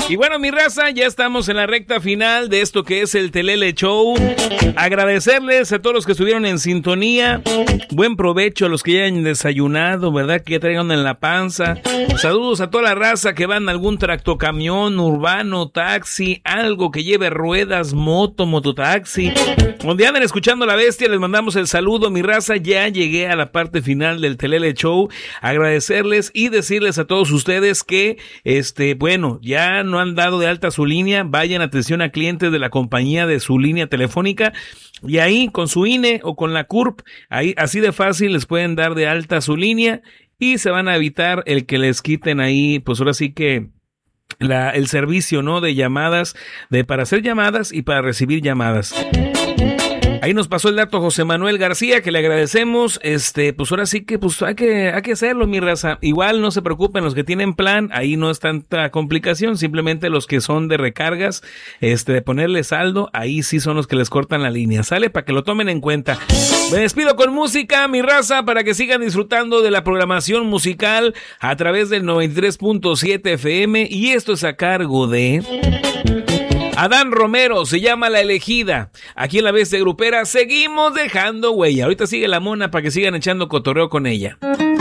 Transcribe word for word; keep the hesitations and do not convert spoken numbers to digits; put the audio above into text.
Y bueno, mi raza, ya estamos en la recta final de esto que es el Telele Show. Agradecerles a todos los que estuvieron en sintonía. Buen provecho a los que ya hayan desayunado, ¿verdad? Que ya traigan en la panza. Saludos a toda la raza que van a algún tractocamión, urbano, taxi, algo que lleve ruedas, moto, mototaxi. Donde anden escuchando La Bestia, les mandamos el saludo, mi raza. Ya llegué a la parte final del Telele Show. Agradecerles y decirles a todos ustedes que, este, bueno, ya no han dado de alta su línea, vayan atención a clientes de la compañía de su línea telefónica y ahí con su I N E o con la C U R P, ahí así de fácil les pueden dar de alta su línea y se van a evitar el que les quiten ahí, pues ahora sí que la, el servicio, ¿no? De llamadas, de para hacer llamadas y para recibir llamadas. Ahí nos pasó el dato José Manuel García, que le agradecemos. Este, pues ahora sí que pues hay que hay que hacerlo, mi raza. Igual no se preocupen los que tienen plan, ahí no es tanta complicación, simplemente los que son de recargas, este, de ponerle saldo, ahí sí son los que les cortan la línea. Sale para que lo tomen en cuenta. Me despido con música, mi raza, para que sigan disfrutando de la programación musical a través del noventa y tres punto siete F M, y esto es a cargo de Adán Romero, se llama La Elegida. Aquí en La Bestia Grupera seguimos dejando huella. Ahorita sigue la mona para que sigan echando cotorreo con ella.